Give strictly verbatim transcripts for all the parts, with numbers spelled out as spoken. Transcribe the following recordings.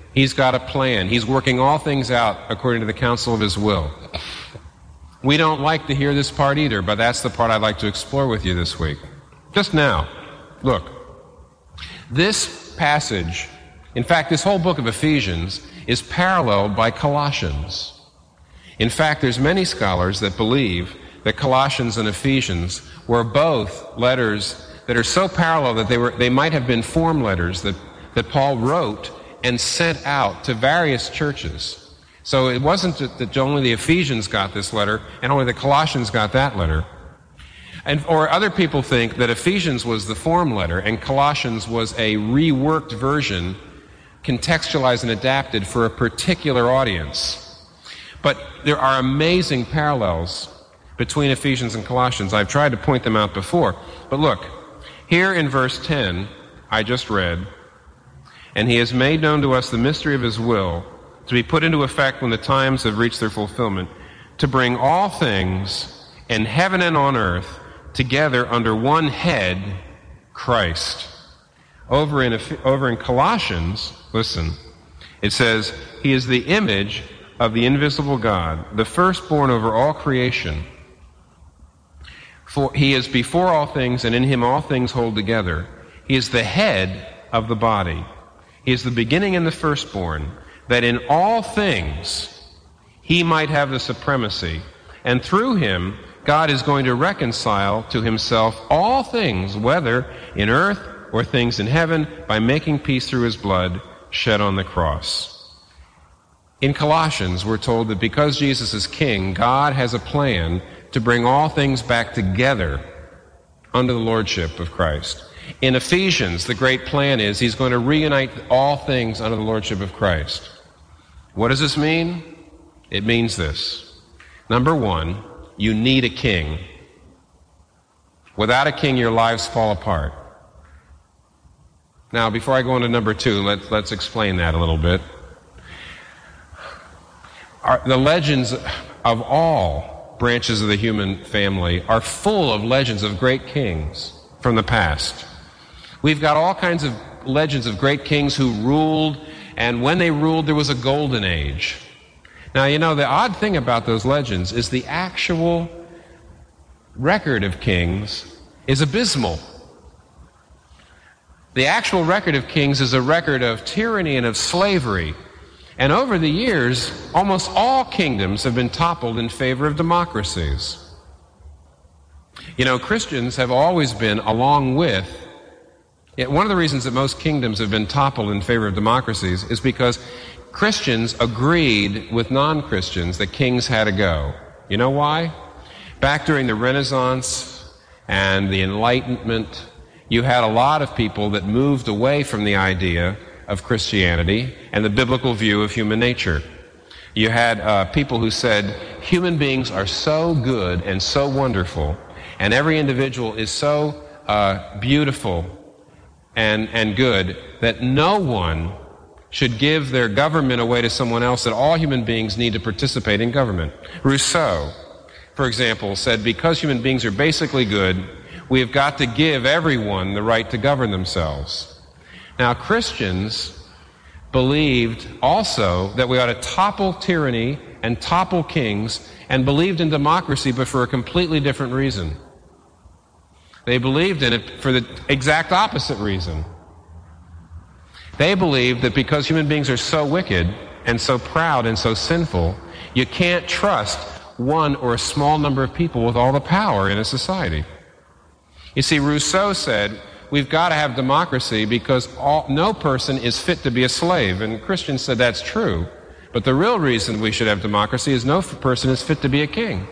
He's got a plan. He's working all things out according to the counsel of his will. We don't like to hear this part either, but that's the part I'd like to explore with you this week. Just now, look. This passage, in fact, this whole book of Ephesians, is paralleled by Colossians. In fact, there's many scholars that believe that Colossians and Ephesians were both letters that are so parallel that they were they might have been form letters that, that Paul wrote and sent out to various churches. So it wasn't that only the Ephesians got this letter and only the Colossians got that letter. And or other people think that Ephesians was the form letter and Colossians was a reworked version, contextualized and adapted for a particular audience. But there are amazing parallels between Ephesians and Colossians. I've tried to point them out before. But look, here in verse ten, I just read, "And he has made known to us the mystery of his will, to be put into effect when the times have reached their fulfillment, to bring all things in heaven and on earth together under one head, Christ." Over in, over in Colossians, listen, it says, "He is the image of the invisible God, the firstborn over all creation. For he is before all things, and in him all things hold together. He is the head of the body. He is the beginning and the firstborn, that in all things he might have the supremacy. And through him, God is going to reconcile to himself all things, whether in earth or things in heaven, by making peace through his blood shed on the cross." In Colossians, we're told that because Jesus is king, God has a plan to bring all things back together under the lordship of Christ. In Ephesians, the great plan is he's going to reunite all things under the lordship of Christ. What does this mean? It means this. Number one, you need a king. Without a king, your lives fall apart. Now, before I go on to number two, let's, let's explain that a little bit. Our, the legends of all branches of the human family are full of legends of great kings from the past. We've got all kinds of legends of great kings who ruled, and when they ruled, there was a golden age. Now, you know, the odd thing about those legends is the actual record of kings is abysmal. The actual record of kings is a record of tyranny and of slavery. And over the years, almost all kingdoms have been toppled in favor of democracies. You know, Christians have always been, along with, yet one of the reasons that most kingdoms have been toppled in favor of democracies is because Christians agreed with non-Christians that kings had to go. You know why? Back during the Renaissance and the Enlightenment, you had a lot of people that moved away from the idea of Christianity and the biblical view of human nature. You had uh, people who said, human beings are so good and so wonderful, and every individual is so uh, beautiful and, and good, that no one should give their government away to someone else, that all human beings need to participate in government. Rousseau, for example, said, because human beings are basically good, we have got to give everyone the right to govern themselves. Now, Christians believed also that we ought to topple tyranny and topple kings, and believed in democracy, but for a completely different reason. They believed in it for the exact opposite reason. They believed that because human beings are so wicked and so proud and so sinful, you can't trust one or a small number of people with all the power in a society. You see, Rousseau said, we've got to have democracy because all, no person is fit to be a slave. And Christians said that's true. But the real reason we should have democracy is no person is fit to be a king.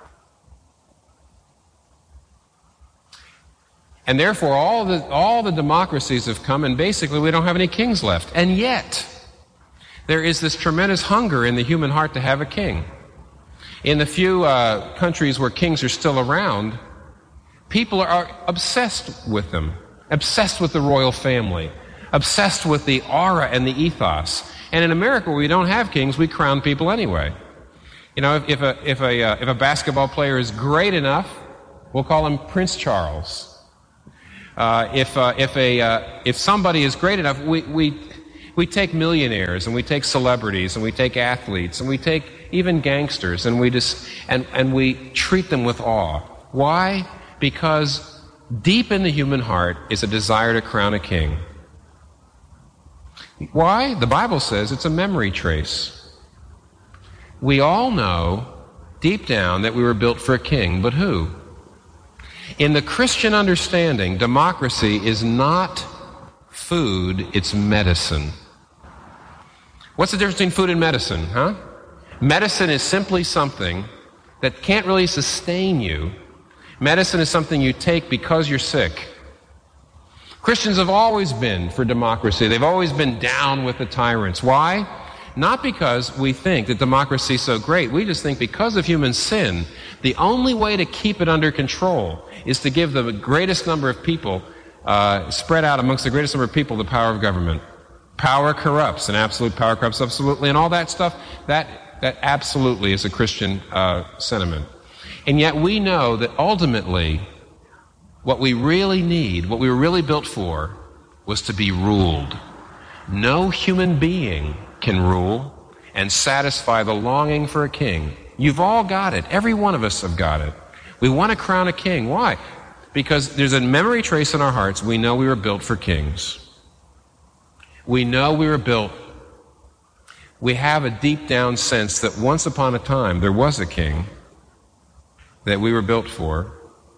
And therefore, all the, all the democracies have come, and basically we don't have any kings left. And yet, there is this tremendous hunger in the human heart to have a king. In the few uh, countries where kings are still around, people are obsessed with them, obsessed with the royal family, obsessed with the aura and the ethos. And in America, where we don't have kings, we crown people anyway. You know, if, if a if a uh, if a basketball player is great enough, we'll call him Prince Charles. Uh, if uh, if a uh, if somebody is great enough, we we We take millionaires, and we take celebrities, and we take athletes, and we take even gangsters, and we just and, and we treat them with awe. Why? Because deep in the human heart is a desire to crown a king. Why? The Bible says it's a memory trace. We all know deep down that we were built for a king, but who? In the Christian understanding, democracy is not food, it's medicine. What's the difference between food and medicine, huh? Medicine is simply something that can't really sustain you. Medicine is something you take because you're sick. Christians have always been for democracy. They've always been down with the tyrants. Why? Not because we think that democracy is so great. We just think because of human sin, the only way to keep it under control is to give the greatest number of people, uh, spread out amongst the greatest number of people, the power of government. Power corrupts, and absolute power corrupts absolutely, and all that stuff, that, that absolutely is a Christian uh, sentiment. And yet we know that ultimately, what we really need, what we were really built for, was to be ruled. No human being can rule and satisfy the longing for a king. You've all got it. Every one of us have got it. We want to crown a king. Why? Because there's a memory trace in our hearts. We know we were built for kings. We know we were built. We have a deep down sense that once upon a time there was a king that we were built for.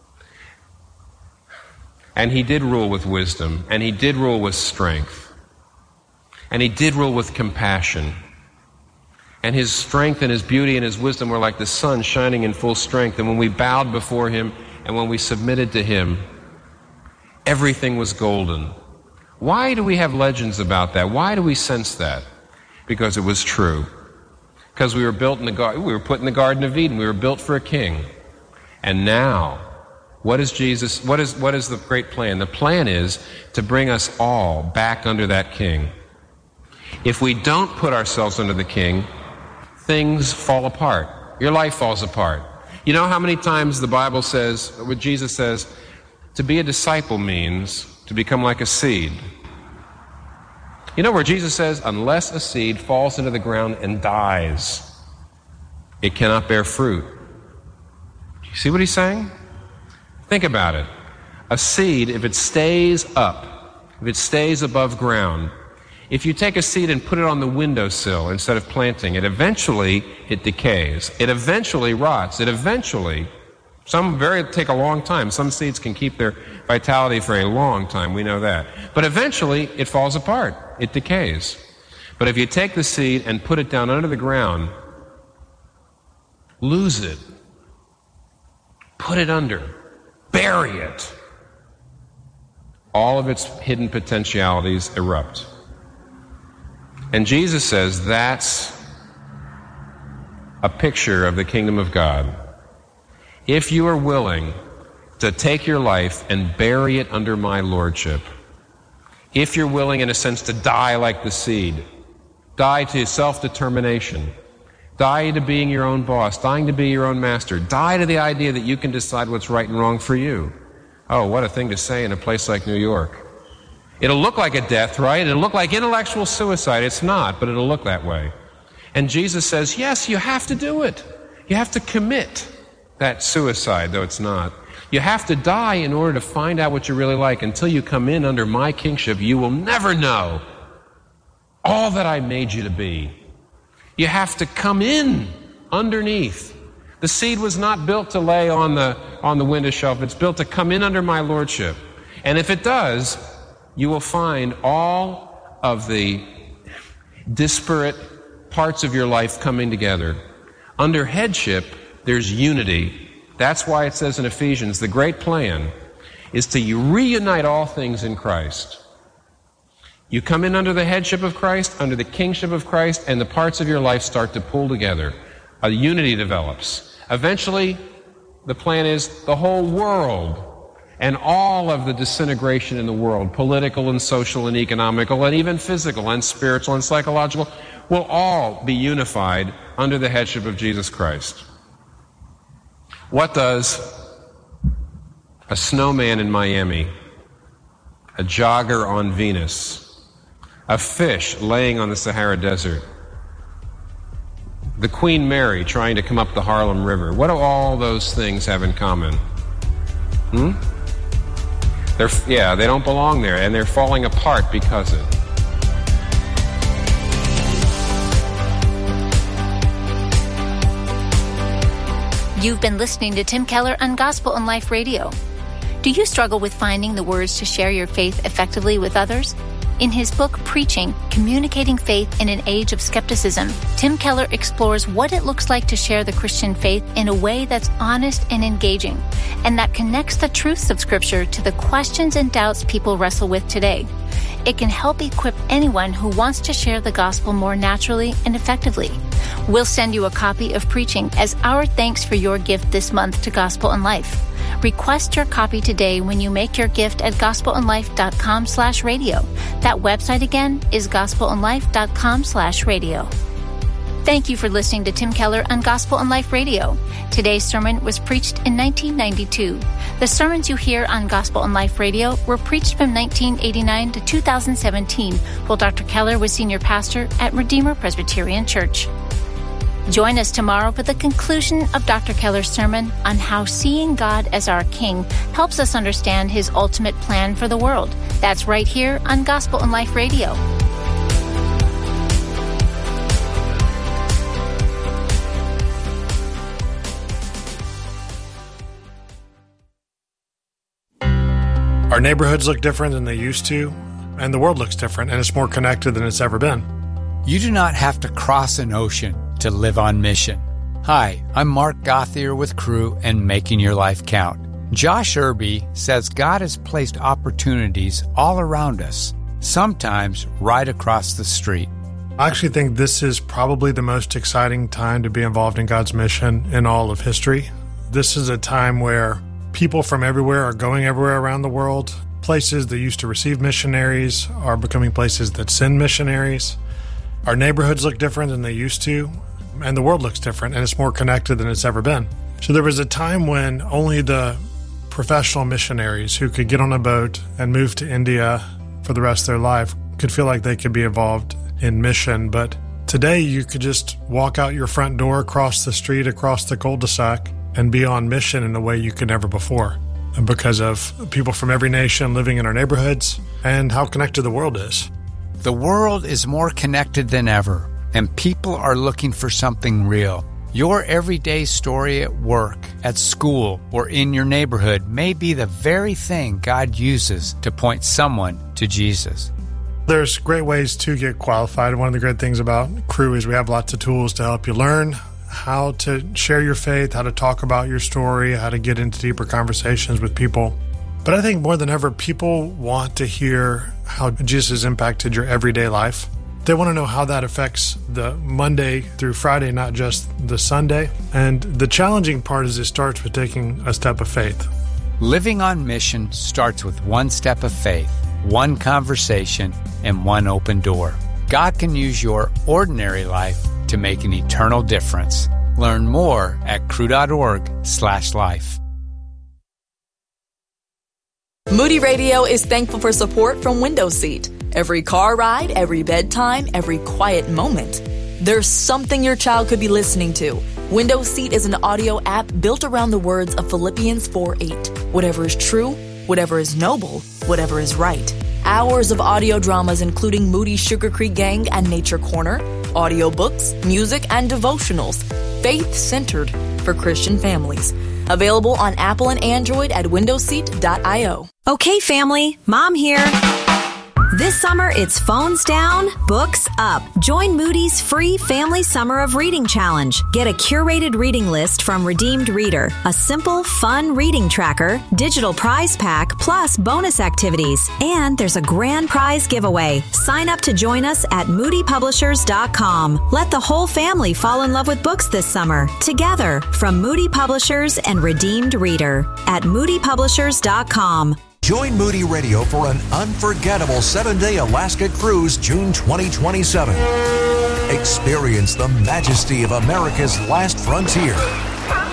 And he did rule with wisdom, and he did rule with strength, and he did rule with compassion. And his strength and his beauty and his wisdom were like the sun shining in full strength. And when we bowed before him and when we submitted to him, everything was golden. Why do we have legends about that? Why do we sense that? Because it was true. Because we were built in the garden, we were put in the Garden of Eden. We were built for a king. And now, what is Jesus, what is, what is the great plan? The plan is to bring us all back under that king. If we don't put ourselves under the king, things fall apart. Your life falls apart. You know how many times the Bible says, what Jesus says, to be a disciple means to become like a seed. You know where Jesus says, unless a seed falls into the ground and dies, it cannot bear fruit. You see what he's saying? Think about it. A seed, if it stays up, if it stays above ground, if you take a seed and put it on the windowsill instead of planting it, eventually it decays. It eventually rots. It eventually, some very take a long time. Some seeds can keep their vitality for a long time. We know that. But eventually it falls apart. It decays. But if you take the seed and put it down under the ground, lose it. Put it under. Bury it. All of its hidden potentialities erupt. And Jesus says that's a picture of the kingdom of God. If you are willing to take your life and bury it under my lordship, if you're willing, in a sense, to die like the seed, die to self-determination, die to being your own boss, dying to be your own master, die to the idea that you can decide what's right and wrong for you. Oh, what a thing to say in a place like New York. It'll look like a death, right? It'll look like intellectual suicide. It's not, but it'll look that way. And Jesus says, yes, you have to do it. You have to commit that suicide, though it's not. You have to die in order to find out what you're really like. Until you come in under my kingship, you will never know all that I made you to be. You have to come in underneath. The seed was not built to lay on the, on the window shelf. It's built to come in under my lordship. And if it does, you will find all of the disparate parts of your life coming together. Under headship, there's unity. That's why it says in Ephesians, the great plan is to reunite all things in Christ. You come in under the headship of Christ, under the kingship of Christ, and the parts of your life start to pull together. A unity develops. Eventually, the plan is the whole world and all of the disintegration in the world, political and social and economical and even physical and spiritual and psychological, will all be unified under the headship of Jesus Christ. What does a snowman in Miami, a jogger on Venus, a fish laying on the Sahara Desert, the Queen Mary trying to come up the Harlem River. What do all those things have in common? Hmm? They're, yeah, they don't belong there, and they're falling apart because of it. You've been listening to Tim Keller on Gospel and Life Radio. Do you struggle with finding the words to share your faith effectively with others? In his book, Preaching, Communicating Faith in an Age of Skepticism, Tim Keller explores what it looks like to share the Christian faith in a way that's honest and engaging, and that connects the truths of Scripture to the questions and doubts people wrestle with today. It can help equip anyone who wants to share the gospel more naturally and effectively. We'll send you a copy of Preaching as our thanks for your gift this month to Gospel and Life. Request your copy today when you make your gift at gospelandlife.com slash radio. That website again is gospelandlife.com slash radio. Thank you for listening to Tim Keller on Gospel and Life Radio. Today's sermon was preached in nineteen ninety-two. The sermons you hear on Gospel and Life Radio were preached from nineteen eighty-nine to two thousand seventeen, while Doctor Keller was senior pastor at Redeemer Presbyterian Church. Join us tomorrow for the conclusion of Doctor Keller's sermon on how seeing God as our King helps us understand His ultimate plan for the world. That's right here on Gospel and Life Radio. Our neighborhoods look different than they used to, and the world looks different, and it's more connected than it's ever been. You do not have to cross an ocean to live on mission. Hi, I'm Mark Gothier with Crew and Making Your Life Count. Josh Irby says God has placed opportunities all around us, sometimes right across the street. I actually think this is probably the most exciting time to be involved in God's mission in all of history. This is a time where people from everywhere are going everywhere around the world. Places that used to receive missionaries are becoming places that send missionaries. Our neighborhoods look different than they used to, and the world looks different, and it's more connected than it's ever been. So there was a time when only the professional missionaries who could get on a boat and move to India for the rest of their life could feel like they could be involved in mission. But today you could just walk out your front door, across the street, across the cul-de-sac, and be on mission in a way you could never before, because of people from every nation living in our neighborhoods and how connected the world is. The world is more connected than ever, and people are looking for something real. Your everyday story at work, at school, or in your neighborhood may be the very thing God uses to point someone to Jesus. There's great ways to get qualified. One of the great things about Crew is we have lots of tools to help you learn how to share your faith, how to talk about your story, how to get into deeper conversations with people. But I think more than ever, people want to hear how Jesus has impacted your everyday life. They want to know how that affects the Monday through Friday, not just the Sunday. And the challenging part is it starts with taking a step of faith. Living on mission starts with one step of faith, one conversation, and one open door. God can use your ordinary life to make an eternal difference. Learn more at crew.org slash life. Moody Radio is thankful for support from Window Seat. Every car ride, every bedtime, every quiet moment, there's something your child could be listening to. Window Seat is an audio app built around the words of Philippians four eight. Whatever is true, whatever is noble, whatever is right. Hours of audio dramas including Moody Sugar Creek Gang and Nature Corner, audiobooks, music, and devotionals, faith-centered for Christian families. Available on Apple and Android at window seat dot io. Okay, family, Mom here. This summer, it's phones down, books up. Join Moody's free Family Summer of Reading Challenge. Get a curated reading list from Redeemed Reader, a simple, fun reading tracker, digital prize pack, plus bonus activities. And there's a grand prize giveaway. Sign up to join us at moody publishers dot com. Let the whole family fall in love with books this summer. Together, from Moody Publishers and Redeemed Reader at moody publishers dot com. Join Moody Radio for an unforgettable seven-day Alaska cruise June twenty twenty-seven. Experience the majesty of America's last frontier.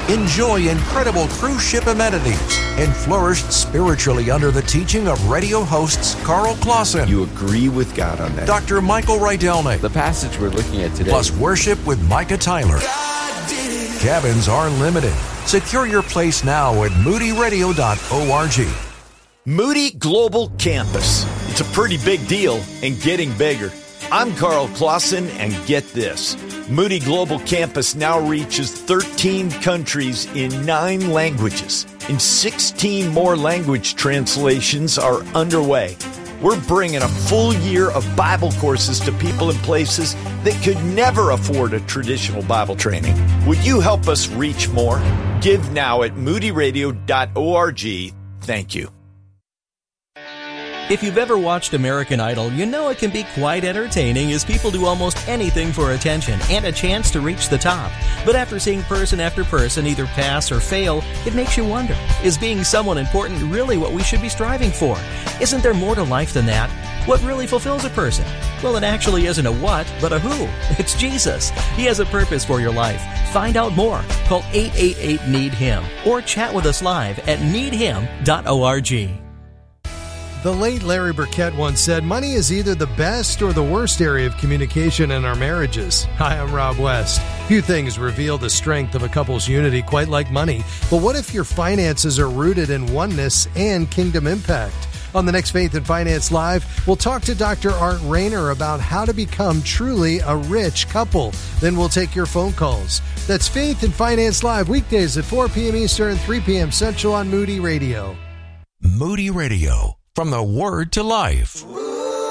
enjoy incredible cruise ship amenities, and flourish spiritually under the teaching of radio hosts Carl Clausen. You agree with God on that. Doctor Michael Rydelnik. The passage we're looking at today. Plus worship with Micah Tyler. Cabins are limited. Secure your place now at moody radio dot org. Moody Global Campus. It's a pretty big deal and getting bigger. I'm Carl Clausen, and get this. Moody Global Campus now reaches thirteen countries in nine languages, and sixteen more language translations are underway. We're bringing a full year of Bible courses to people in places that could never afford a traditional Bible training. Would you help us reach more? Give now at moody radio dot org. Thank you. If you've ever watched American Idol, you know it can be quite entertaining as people do almost anything for attention and a chance to reach the top. But after seeing person after person either pass or fail, it makes you wonder, is being someone important really what we should be striving for? Isn't there more to life than that? What really fulfills a person? Well, it actually isn't a what, but a who. It's Jesus. He has a purpose for your life. Find out more. Call eight eight eight, need him or chat with us live at need him dot org. The late Larry Burkett once said, money is either the best or the worst area of communication in our marriages. Hi, I'm Rob West. Few things reveal the strength of a couple's unity quite like money. But what if your finances are rooted in oneness and kingdom impact? On the next Faith and Finance Live, we'll talk to Doctor Art Rayner about how to become truly a rich couple. Then we'll take your phone calls. That's Faith and Finance Live, weekdays at four p.m. Eastern, three p.m. Central on Moody Radio. Moody Radio. From the Word to Life.